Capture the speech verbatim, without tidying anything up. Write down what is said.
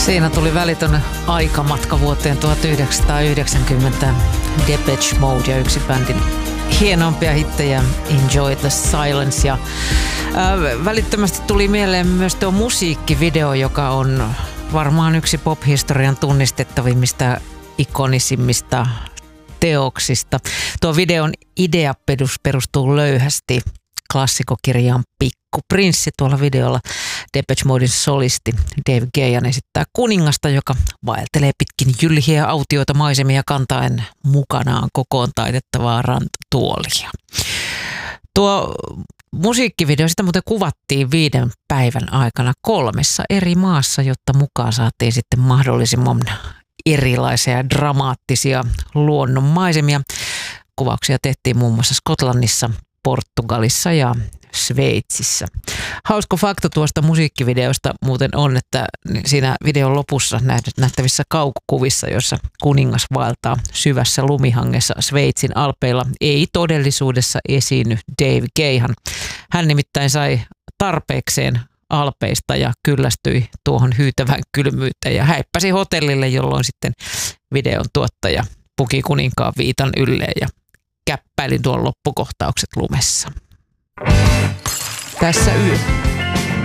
Siinä tuli välitön aikamatka vuoteen tuhatyhdeksänsataayhdeksänkymmentä. Depeche Mode ja yksi bändin hienompia hittejä, Enjoy the Silence. Ja ää, välittömästi tuli mieleen myös tuo musiikkivideo, joka on varmaan yksi pop-historian tunnistettavimmista, ikonisimmista teoksista. Tuo videon idea perustuu löyhästi klassikokirjaan Pikku Prinssi. Tuolla videolla Depeche Moden solisti Dave Gahan esittää kuningasta, joka vaeltelee pitkin jylhiä autioita maisemia kantaen mukanaan kokoon taitettavaa rantatuolia. Tuo musiikkivideo, sitä muuten kuvattiin viiden päivän aikana kolmessa eri maassa, jotta mukaan saatiin sitten mahdollisimman erilaisia ja dramaattisia luonnonmaisemia. Kuvauksia tehtiin muun muassa Skotlannissa, Portugalissa ja Sveitsissä. Hauska fakta tuosta musiikkivideosta muuten on, että siinä videon lopussa nähtävissä kaukokuvissa, jossa kuningas vaeltaa syvässä lumihangessa Sveitsin alpeilla, ei todellisuudessa esiinny Dave Gahan. Hän nimittäin sai tarpeekseen alpeista ja kyllästyi tuohon hyytävään kylmyyteen ja häippäsi hotellille, jolloin sitten videon tuottaja puki kuninkaan viitan ylleen ja käppäili tuon loppukohtaukset lumessa. Tässä yö.